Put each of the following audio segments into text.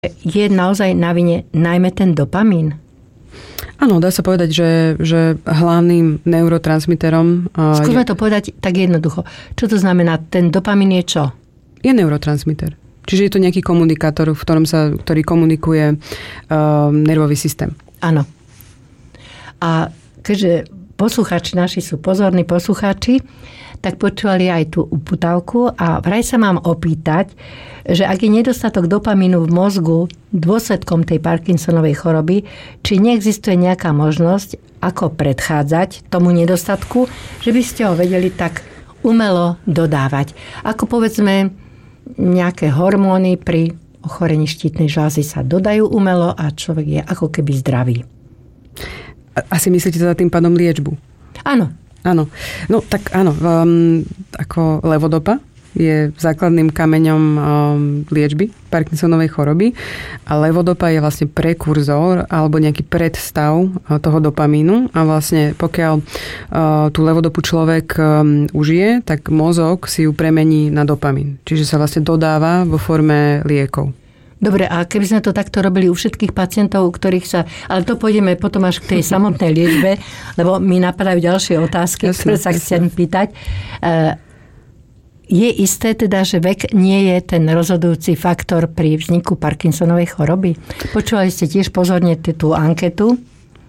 je naozaj na vine najmä ten dopamín? Áno, dá sa povedať, že hlavným neurotransmiterom... Skúsme to povedať tak jednoducho. Čo to znamená? Ten dopamín je čo? Je neurotransmiter. Čiže je to nejaký komunikátor, ktorý komunikuje nervový systém. Áno. A keďže poslucháči naši sú pozorní poslucháči, tak počúvali aj tú uputavku a vraj sa mám opýtať, že ak je nedostatok dopamínu v mozgu dôsledkom tej Parkinsonovej choroby, či neexistuje nejaká možnosť, ako predchádzať tomu nedostatku, že by ste ho vedeli tak umelo dodávať. Ako povedzme, nejaké hormóny pri ochorení štítnej žľazy sa dodajú umelo a človek je ako keby zdravý. Asi myslíte teda tým pádom liečbu? Áno. Áno. No tak áno, ako levodopa je základným kameňom liečby Parkinsonovej choroby a levodopa je vlastne prekurzor alebo nejaký predstav toho dopamínu a vlastne pokiaľ tú levodopu človek užije, tak mozog si ju premení na dopamín. Čiže sa vlastne dodáva vo forme liekov. Dobre, a keby sme to takto robili u všetkých pacientov, u ktorých sa... Ale to pôjdeme potom až k tej samotnej liečbe, lebo mi napadajú ďalšie otázky, ktoré sa chcem pýtať. Je isté teda, že vek nie je ten rozhodujúci faktor pri vzniku Parkinsonovej choroby? Počúvali ste tiež pozorne tú anketu?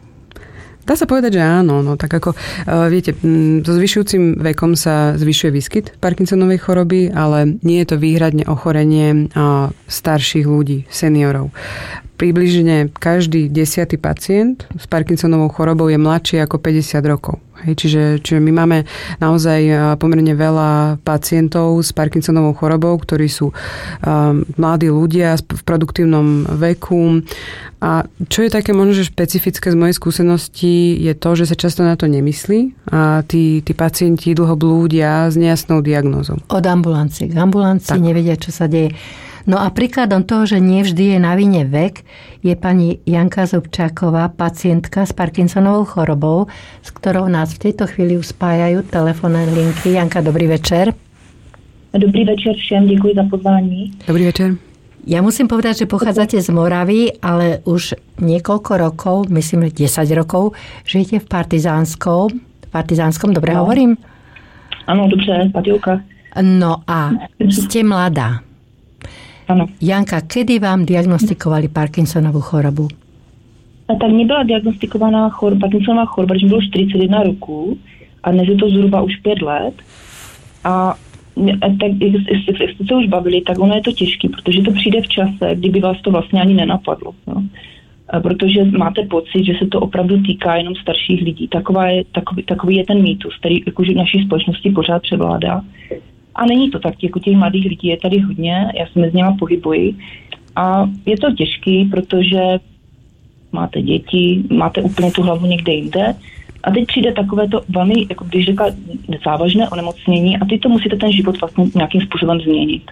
Dá sa povedať, že áno. No, tak ako, viete, so zvyšujúcim vekom sa zvyšuje výskyt Parkinsonovej choroby, ale nie je to výhradne ochorenie starších ľudí, seniorov. Približne každý 10. pacient s Parkinsonovou chorobou je mladší ako 50 rokov. Čiže my máme naozaj pomerne veľa pacientov s Parkinsonovou chorobou, ktorí sú mladí ľudia v produktívnom veku. A čo je také možno, že špecifické z mojej skúsenosti, je to, že sa často na to nemyslí a tí pacienti dlho blúdia s nejasnou diagnózou. Od ambulancie k ambulancii nevedia, čo sa deje. No a príkladom toho, že nevždy je na vine vek, je pani Janka Zubčáková, pacientka s Parkinsonovou chorobou, s ktorou nás v tejto chvíli spájajú telefónne linky. Janka, dobrý večer. Dobrý večer všem, děkuji za pozvání. Dobrý večer. Ja musím povedať, že pochádzate z Moravy, ale už niekoľko rokov, myslím 10 rokov, žijete v Partizánskom, dobre hovorím? Áno, dobře, Patilka. No a ste mladá. Ano. Janka, kedy vám diagnostikovali Parkinsonovou chorobu? Tak mě byla diagnostikovaná Parkinsonová choroba, když mi bylo 41 roků a dnes je to zhruba už 5 let. A tak, jak jste se už bavili, tak ono je to těžký, protože to přijde v čase, kdyby vás to vlastně ani nenapadlo. No. Protože máte pocit, že se to opravdu týká jenom starších lidí. Takový je ten mýtus, který jakože v naší společnosti pořád převládá. A není to tak, jako těch mladých lidí je tady hodně, já se mezi něma pohybuji a je to těžký, protože máte děti, máte úplně tu hlavu někde jinde a teď přijde takové to velmi, jako když řekla, závažné onemocnění a teď to musíte ten život vlastně nějakým způsobem změnit.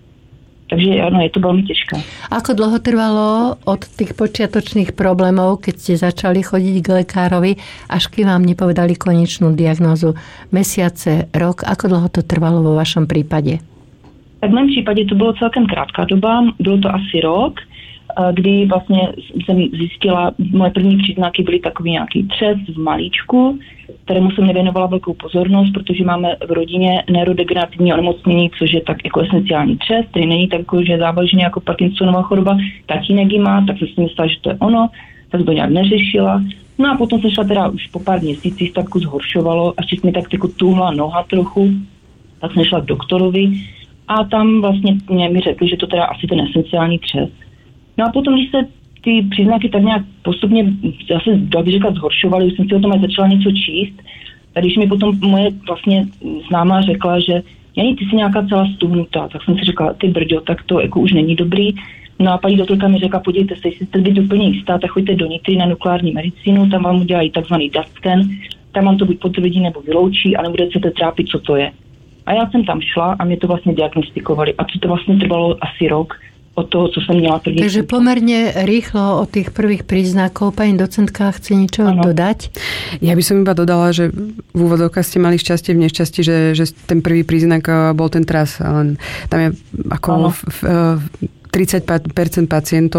Takže ano, je to veľmi ťažké. Ako dlho trvalo od tých počiatočných problémov, keď ste začali chodiť k lekárovi, až kým vám nepovedali konečnú diagnózu? Mesiace, rok? Ako dlho to trvalo vo vašom prípade? Tak v mém případě to bylo celkem krátká doba, bylo to asi rok, kdy vlastně jsem zjistila, moje první příznaky byly takový nějaký třes v malíčku, kterému jsem nevěnovala velkou pozornost, protože máme v rodině neurodegenerativní onemocnění, což je tak jako esenciální třes, který není takový, že závažně jako Parkinsonova choroba, tatínek ji má, tak jsem si myslela, že to je ono, tak to nějak neřešila. No a potom jsem šla teda už po pár měsících, tak zhoršovalo, až mi tak jako tuhla noha trochu, tak jsem šla k doktorovi a tam vlastně mi řekli, že to teda asi ten esenciální třes. No a potom, když se ty příznaky tak nějak postupně zase, jak bych řekla, zhoršovaly, už jsem si o tom aj začala něco číst, a když mi potom moje vlastně známá řekla, že Jani, ty jsi nějaká celá stuhnutá, tak jsem si řekla, ty brďo, tak to jako už není dobrý. No a paní doktorka mi řekla, podívejte se, jestli jste být úplně jistá, tak choďte do Nitry na nukleární medicínu, tam vám udělají takzvaný DAT scan, tam vám to buď potvrdí nebo vyloučí a nebudete se trápit, co to je. A já jsem tam šla a mě to vlastně diagnostikovali a to vlastně trvalo asi rok od toho, co som měla první. Takže pomerne rýchlo od tých prvých príznakov. Pani docentka chce niečo dodať? Ja by som iba dodala, že v úvodovkách ste mali šťastie v nešťastí, že ten prvý príznak bol ten tras. Len tam je ako 30% pacientov